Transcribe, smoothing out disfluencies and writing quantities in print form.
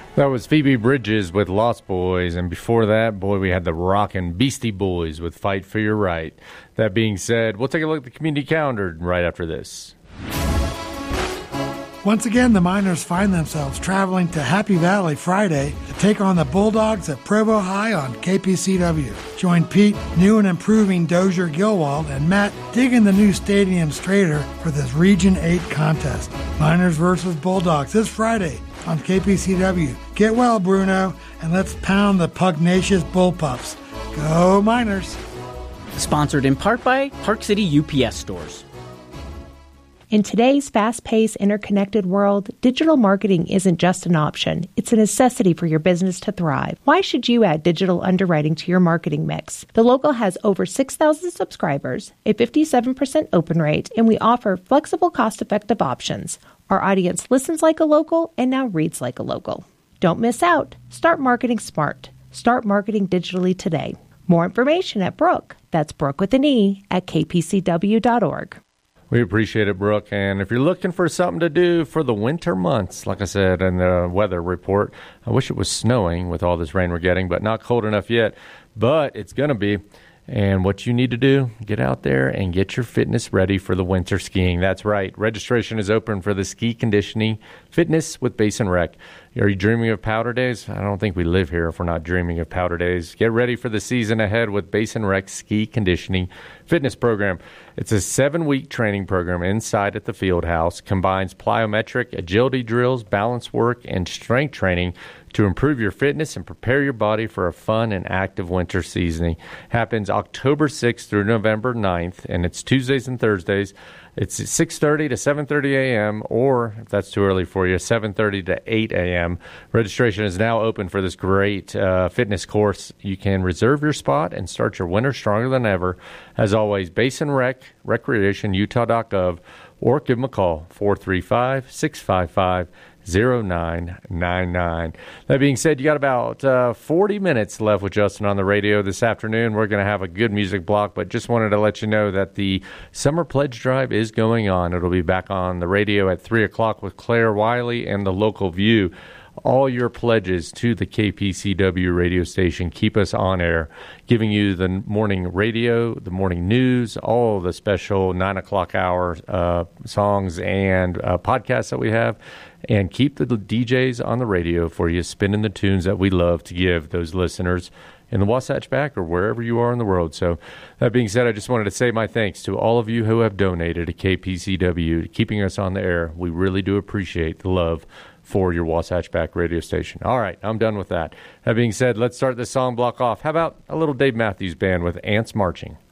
That was Phoebe Bridges with Lost Boys, and before that, boy, we had the rockin' Beastie Boys with Fight for Your Right. That being said, we'll take a look at the community calendar right after this. Once again, the Miners find themselves traveling to Happy Valley Friday to take on the Bulldogs at Provo High on KPCW. Join Pete, new and improving Dozier Gilwald, and Matt digging the new stadium straighter for this Region 8 contest. Miners versus Bulldogs this Friday on KPCW. Get well, Bruno, and let's pound the pugnacious Bullpups. Go Miners! Sponsored in part by Park City UPS Stores. In today's fast-paced, interconnected world, digital marketing isn't just an option. It's a necessity for your business to thrive. Why should you add digital underwriting to your marketing mix? The Local has over 6,000 subscribers, a 57% open rate, and we offer flexible, cost-effective options. Our audience listens like a local and now reads like a local. Don't miss out. Start marketing smart. Start marketing digitally today. More information at Brooke. That's Brooke with an E at kpcw.org. We appreciate it, Brooke. And if you're looking for something to do for the winter months, like I said in the weather report, I wish it was snowing with all this rain we're getting, but not cold enough yet. But it's going to be. And what you need to do, get out there and get your fitness ready for the winter skiing. That's right. Registration is open for the Ski Conditioning Fitness with Basin Rec. Are you dreaming of powder days? I don't think we live here if we're not dreaming of powder days. Get ready for the season ahead with Basin Rec Ski Conditioning Fitness Program. It's a 7-week training program inside at the field house. Combines plyometric, agility drills, balance work, and strength training to improve your fitness and prepare your body for a fun and active winter season. Happens October 6th through November 9th, and it's Tuesdays and Thursdays. It's 6:30 to 7:30 a.m., or if that's too early for you, 7:30 to 8 a.m. Registration is now open for this great fitness course. You can reserve your spot and start your winter stronger than ever. As always, Basin Rec, recreationutah.gov, or give them a call, 435-655-0999. That being said, you got about 40 minutes left with Justin on the radio this afternoon. We're going to have a good music block, but just wanted to let you know that the Summer Pledge Drive is going on. It'll be back on the radio at 3 o'clock with Claire Wiley and the Local View. All your pledges to the KPCW radio station keep us on air, giving you the morning radio, the morning news, all the special 9 o'clock hour songs and podcasts that we have, and keep the DJs on the radio for you, spinning the tunes that we love to give those listeners in the Wasatch Back or wherever you are in the world. So that being said, I just wanted to say my thanks to all of you who have donated to KPCW, keeping us on the air. We really do appreciate the love for your Wasatch Back radio station. All right, I'm done with that. That being said, let's start this song block off. How about a little Dave Matthews Band with Ants Marching?